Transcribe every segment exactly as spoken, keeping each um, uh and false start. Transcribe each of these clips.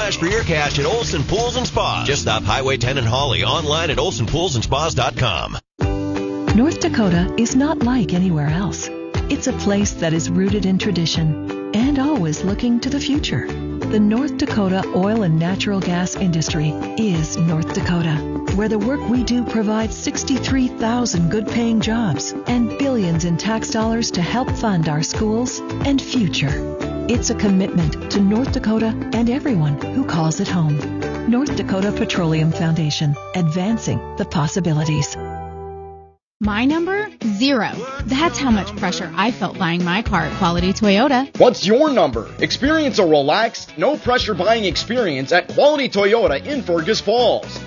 splash for your cash at Olson Pools and Spas. Just stop Highway ten in Hawley, online at olson pools and spas dot com. North Dakota is not like anywhere else. It's a place that is rooted in tradition and always looking to the future. The North Dakota oil and natural gas industry is North Dakota, where the work we do provides sixty-three thousand good-paying jobs and billions in tax dollars to help fund our schools and future. It's a commitment to North Dakota and everyone who calls it home. North Dakota Petroleum Foundation, advancing the possibilities. My number? Zero. That's how much pressure I felt buying my car at Quality Toyota. What's your number? Experience a relaxed, no-pressure buying experience at Quality Toyota in Fergus Falls.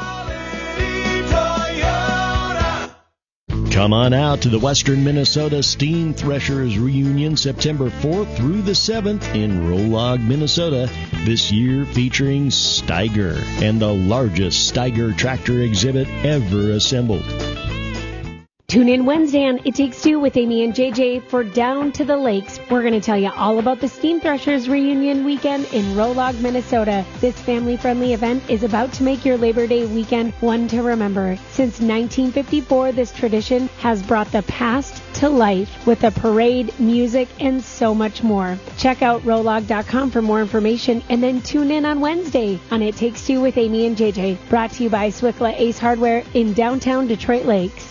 Come on out to the Western Minnesota Steam Threshers Reunion September fourth through the seventh in Rolog, Minnesota. This year featuring Steiger and the largest Steiger tractor exhibit ever assembled. Tune in Wednesday on It Takes Two with Amy and J J for Down to the Lakes. We're going to tell you all about the Steam Threshers Reunion Weekend in Rolog, Minnesota. This family-friendly event is about to make your Labor Day weekend one to remember. Since nineteen fifty-four, this tradition has brought the past to life with a parade, music, and so much more. Check out rolog dot com for more information and then tune in on Wednesday on It Takes Two with Amy and J J. Brought to you by Swickla Ace Hardware in downtown Detroit Lakes.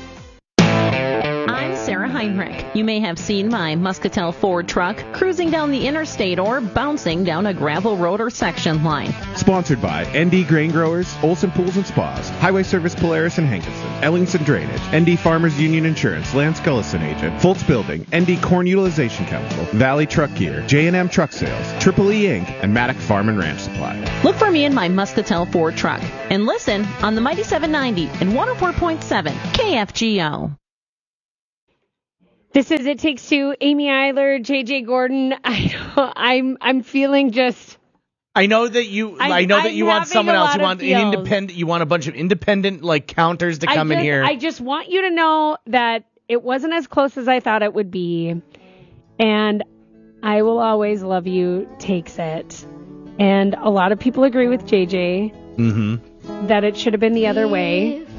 Sarah Heinrich. You may have seen my Muscatel Ford truck cruising down the interstate or bouncing down a gravel road or section line. Sponsored by N D Grain Growers, Olson Pools and Spas, Highway Service Polaris and Hankinson, Ellingson Drainage, N D Farmers Union Insurance, Lance Gullison Agent, Fultz Building, N D Corn Utilization Council, Valley Truck Gear, J and M Truck Sales, Triple E Incorporated, and Maddock Farm and Ranch Supply. Look for me in my Muscatel Ford truck and listen on the Mighty seven ninety and one oh four point seven K F G O. This is It Takes Two. Amy Eiler, J J Gordon. I, I'm I'm feeling just. I know that you. I'm, I know that I'm you want someone else. You want an feels. independent. You want a bunch of independent like counters to come I just, in here. I just want you to know that it wasn't as close as I thought it would be, and I Will Always Love You takes it. And a lot of people agree with J J mm-hmm. that it should have been the other way. If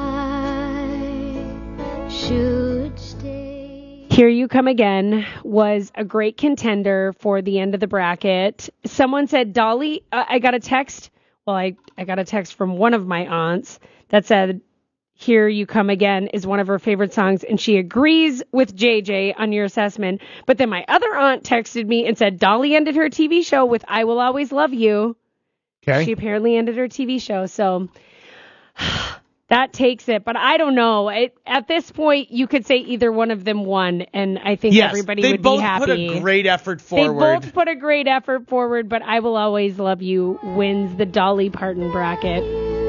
I should stay. Here You Come Again was a great contender for the end of the bracket. Someone said, Dolly, uh, I got a text. Well, I, I got a text from one of my aunts that said, Here You Come Again is one of her favorite songs. And she agrees with J J on your assessment. But then my other aunt texted me and said, Dolly ended her T V show with I Will Always Love You. Okay. She apparently ended her T V show. So that takes it, but I don't know. It, at this point, you could say either one of them won, and I think yes, everybody would be happy. They both put a great effort forward. They both put a great effort forward, but I Will Always Love You wins the Dolly Parton bracket.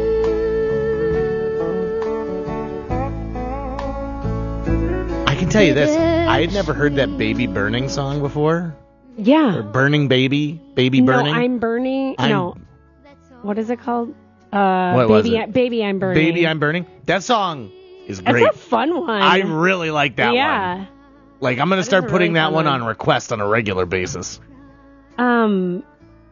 I can tell you this. I had never heard that Baby Burning song before. Yeah. Or Burning Baby. Baby Burning. No, I'm Burning. I'm, no. What is it called? Uh, what baby, was it? Baby, I'm Burning. Baby, I'm Burning. That song is great. That's a fun one. I really like that yeah. one. Like, I'm going to start putting really that one, one on request on a regular basis. Um.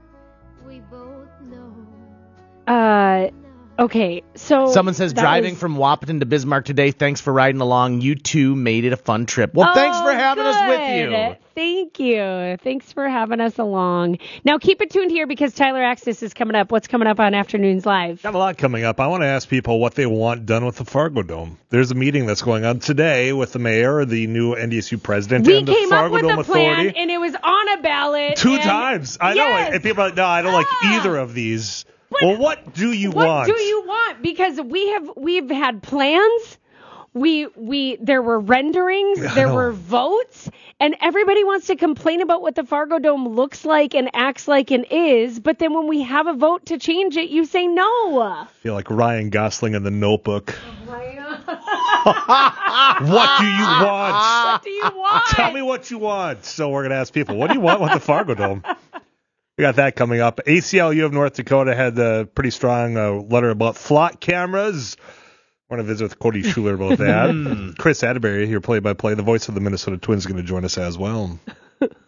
Uh. Okay, so... Someone says, driving was... from Wahpeton to Bismarck today. Thanks for riding along. You two made it a fun trip. Well, oh, thanks for having good. us with you. Thank you. Thanks for having us along. Now, keep it tuned here because Tyler Axtis is coming up. What's coming up on Afternoons Live? I have a lot coming up. I want to ask people what they want done with the Fargo Dome. There's a meeting that's going on today with the mayor, the new N D S U president, we and the came Fargo up with Dome a plan, Authority. And it was on a ballot. Two and... times. I yes. know. And people are like, no, I don't ah. like either of these. But well, what do you what want? What do you want? Because we have we've had plans. We we there were renderings, there were votes, and everybody wants to complain about what the Fargo Dome looks like and acts like and is. But then when we have a vote to change it, you say no. I feel like Ryan Gosling in The Notebook. What do you want? What do you want? Tell me what you want. So we're gonna ask people, what do you want with the Fargo Dome? We got that coming up. A C L U of North Dakota had a pretty strong uh, letter about flock cameras. I want to visit with Cody Schuler about that. Chris Atterbury, your play-by-play, the voice of the Minnesota Twins, is going to join us as well.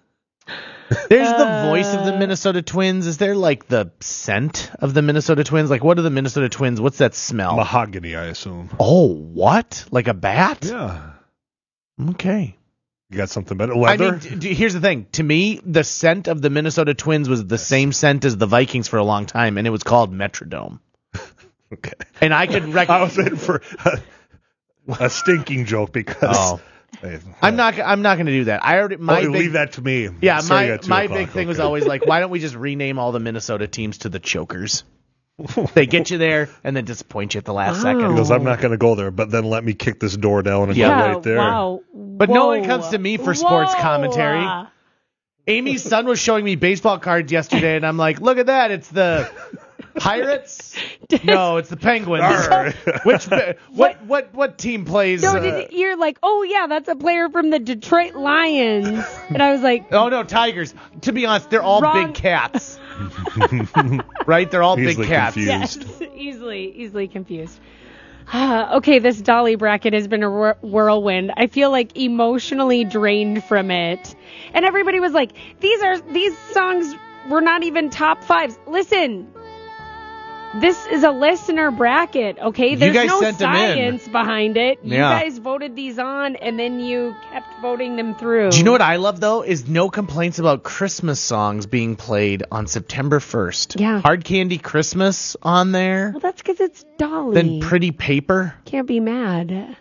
There's the voice of the Minnesota Twins. Is there like the scent of the Minnesota Twins? Like, what are the Minnesota Twins? What's that smell? Mahogany, I assume. Oh, what? Like a bat? Yeah. Okay. You got something better? Leather? I mean, d- d- here's the thing. To me, the scent of the Minnesota Twins was the same scent as the Vikings for a long time, and it was called Metrodome. Okay. And I could rec- I was in for a, a stinking joke because oh. I'm not. I'm not going to do that. I already. My oh, big, leave that to me. Yeah, Starting my at two my o'clock. big thing okay. was always like, why don't we just rename all the Minnesota teams to the Chokers? They get you there and then disappoint you at the last Wow. second. He goes, I'm not going to go there, but then let me kick this door down and Yeah. go right there. Wow. But Whoa. no one comes to me for sports Whoa. commentary. Amy's son was showing me baseball cards yesterday, and I'm like, look at that. It's the Pirates? No, it's the Penguins. Which what what what team plays? No, uh, did, you're like, oh yeah, that's a player from the Detroit Lions, and I was like, oh no, Tigers. To be honest, they're all Wrong. big cats. Right? They're all Easily big cats. confused. yes, easily, easily confused. Okay, this Dolly bracket has been a whir- whirlwind. I feel like emotionally drained from it, and everybody was like, these are these songs were not even top fives. Listen. This is a listener bracket, okay? There's guys no sent them in. science behind it. You Yeah. guys voted these on, and then you kept voting them through. Do you know what I love, though? Is no complaints about Christmas songs being played on September first. Yeah. Hard Candy Christmas on there. Well, that's because it's Dolly. Then Pretty Paper. Can't be mad.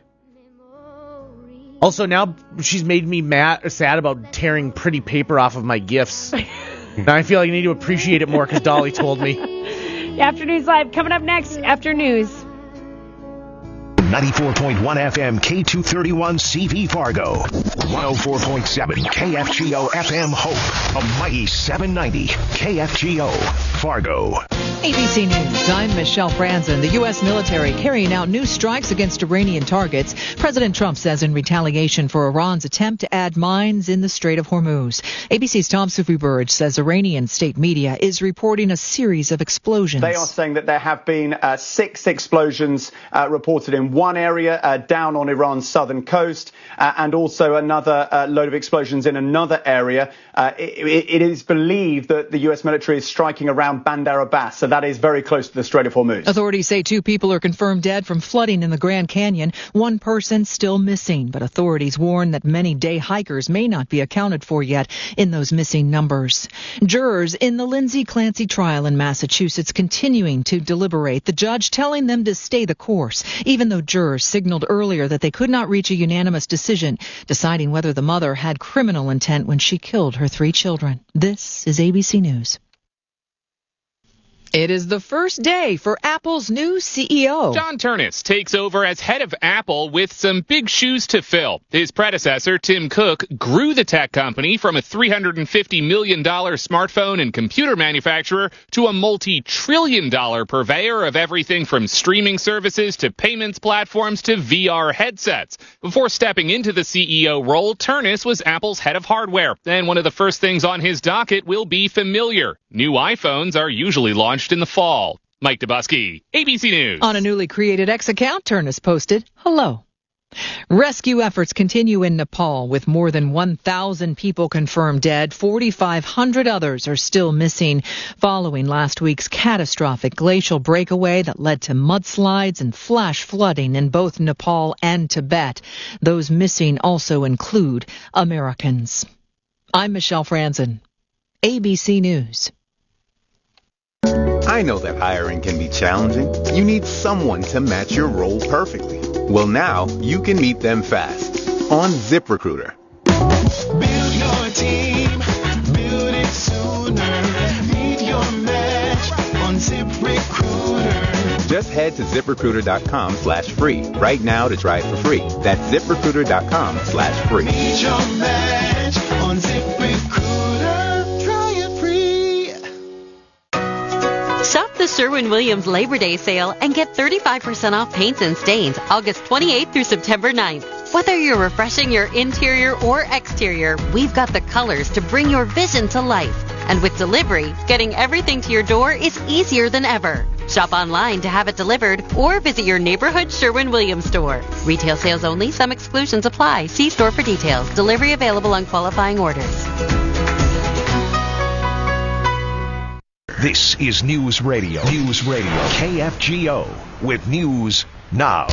Also, now she's made me mad, sad about tearing Pretty Paper off of my gifts. Now I feel like I need to appreciate it more because Dolly told me. Afternoons Live coming up next after news. ninety-four point one F M K two thirty-one C V Fargo. one oh four point seven K F G O F M Hope. A mighty seven ninety K F G O Fargo. A B C News, I'm Michelle Franzen. The U S military carrying out new strikes against Iranian targets. President Trump says in retaliation for Iran's attempt to add mines in the Strait of Hormuz. A B C's Tom Sufi-Burge says Iranian state media is reporting a series of explosions. They are saying that there have been uh, six explosions uh, reported in one area uh, down on Iran's southern coast, uh, and also another uh, load of explosions in another area. Uh, it, it is believed that the U S military is striking around Bandar Abbas, so that is very close to the Strait of Hormuz. Authorities say two people are confirmed dead from flooding in the Grand Canyon. One person still missing, but authorities warn that many day hikers may not be accounted for yet in those missing numbers. Jurors in the Lindsay Clancy trial in Massachusetts continuing to deliberate, the judge telling them to stay the course, even though jurors signaled earlier that they could not reach a unanimous decision, deciding whether the mother had criminal intent when she killed her three children. This is A B C News. It is the first day for Apple's new C E O. John Ternus takes over as head of Apple with some big shoes to fill. His predecessor, Tim Cook, grew the tech company from a three hundred fifty million dollars smartphone and computer manufacturer to a multi-trillion dollar purveyor of everything from streaming services to payments platforms to V R headsets. Before stepping into the C E O role, Ternus was Apple's head of hardware, and one of the first things on his docket will be familiar. New iPhones are usually launched in the fall. Mike Dubusky, A B C News. On a newly created X account, Ternus posted, "Hello." Rescue efforts continue in Nepal with more than one thousand people confirmed dead. forty-five hundred others are still missing following last week's catastrophic glacial breakaway that led to mudslides and flash flooding in both Nepal and Tibet. Those missing also include Americans. I'm Michelle Franzen, A B C News. I know that hiring can be challenging. You need someone to match your role perfectly. Well, now you can meet them fast on ZipRecruiter. Build your team, build it sooner. Meet your match on ZipRecruiter. Just head to ZipRecruiter.com slash free right now to try it for free. That's ZipRecruiter.com slash free. Meet your match on ZipRecruiter. Try it free. Shop the Sherwin-Williams Labor Day sale and get thirty-five percent off paints and stains August twenty-eighth through September ninth. Whether you're refreshing your interior or exterior, we've got the colors to bring your vision to life. And with delivery, getting everything to your door is easier than ever. Shop online to have it delivered or visit your neighborhood Sherwin-Williams store. Retail sales only. Some exclusions apply. See store for details. Delivery available on qualifying orders. This is News Radio. News Radio. K F G O with news now.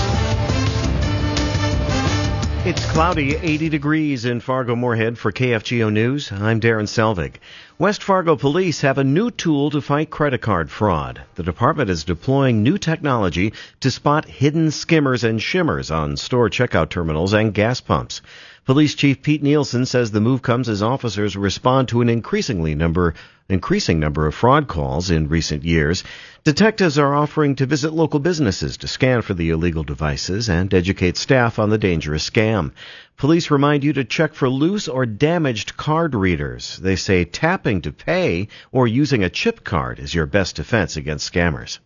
It's cloudy, eighty degrees in Fargo-Moorhead. For K F G O News, I'm Darren Selvig. West Fargo police have a new tool to fight credit card fraud. The department is deploying new technology to spot hidden skimmers and shimmers on store checkout terminals and gas pumps. Police Chief Pete Nielsen says the move comes as officers respond to an increasingly number, increasing number of fraud calls in recent years. Detectives are offering to visit local businesses to scan for the illegal devices and educate staff on the dangerous scam. Police remind you to check for loose or damaged card readers. They say tapping to pay or using a chip card is your best defense against scammers.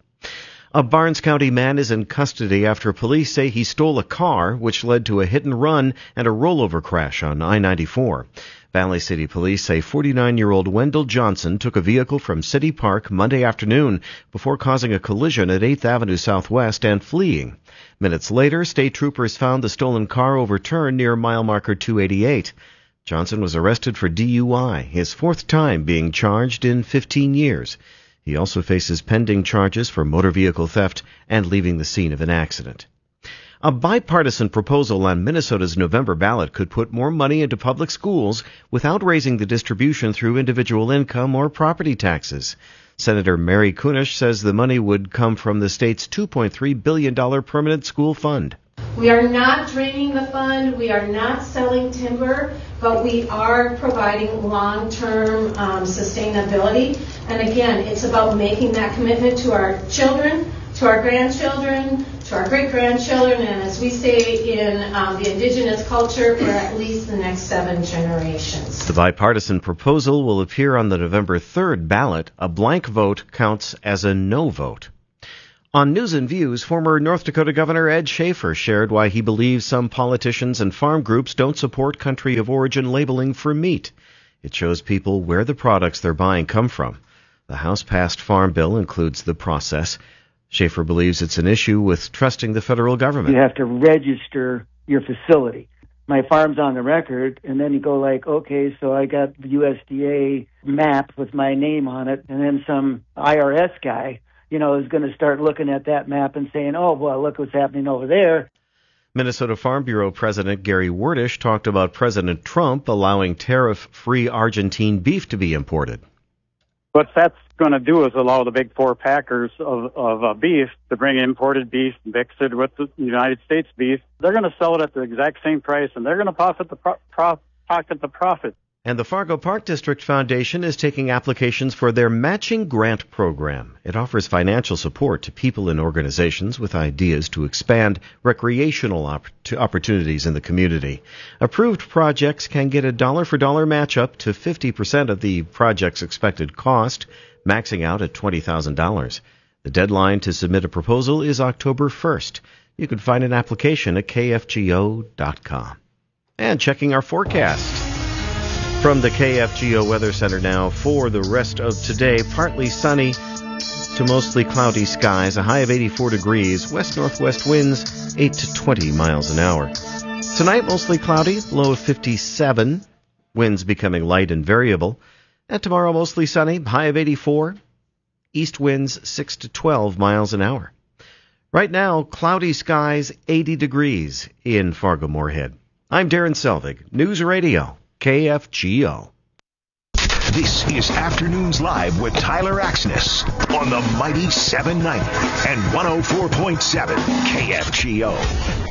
A Barnes County man is in custody after police say he stole a car, which led to a hit and run and a rollover crash on I ninety-four. Valley City Police say forty-nine-year-old Wendell Johnson took a vehicle from City Park Monday afternoon before causing a collision at eighth Avenue Southwest and fleeing. Minutes later, state troopers found the stolen car overturned near mile marker two eighty-eight. Johnson was arrested for D U I, his fourth time being charged in fifteen years. He also faces pending charges for motor vehicle theft and leaving the scene of an accident. A bipartisan proposal on Minnesota's November ballot could put more money into public schools without raising the distribution through individual income or property taxes. Senator Mary Kunish says the money would come from the state's two point three billion dollars permanent school fund. We are not draining the fund. We are not selling timber, but we are providing long-term um, sustainability. And again, it's about making that commitment to our children, to our grandchildren, to our great-grandchildren, and as we say in um, the indigenous culture, for at least the next seven generations. The bipartisan proposal will appear on the November third ballot. A blank vote counts as a no vote. On News and Views, former North Dakota Governor Ed Schaefer shared why he believes some politicians and farm groups don't support country of origin labeling for meat. It shows people where the products they're buying come from. The House-passed farm bill includes the process. Schaefer believes it's an issue with trusting the federal government. You have to register your facility. My farm's on the record, and then you go like, okay, so I got the U S D A map with my name on it, and then some I R S guy, you know, is going to start looking at that map and saying, oh, well, look what's happening over there. Minnesota Farm Bureau President Gary Werdish talked about President Trump allowing tariff-free Argentine beef to be imported. What that's going to do is allow the big four packers of, of uh, beef to bring imported beef, mix it with the United States beef. They're going to sell it at the exact same price, and they're going to pocket the, pro- pro- pocket the profit. And the Fargo Park District Foundation is taking applications for their matching grant program. It offers financial support to people and organizations with ideas to expand recreational op- to opportunities in the community. Approved projects can get a dollar-for-dollar match up to fifty percent of the project's expected cost, maxing out at twenty thousand dollars. The deadline to submit a proposal is October first. You can find an application at K F G O dot com. And checking our forecast. From the K F G O Weather Center now for the rest of today, partly sunny to mostly cloudy skies, a high of eighty-four degrees, west-northwest winds eight to twenty miles an hour. Tonight, mostly cloudy, low of fifty-seven, winds becoming light and variable. And tomorrow, mostly sunny, high of eighty-four, east winds six to twelve miles an hour. Right now, cloudy skies, eighty degrees in Fargo-Moorhead. I'm Darren Selvig, News Radio. K F G O. This is Afternoons Live with Tyler Axness on the Mighty seven ninety and one oh four point seven K F G O.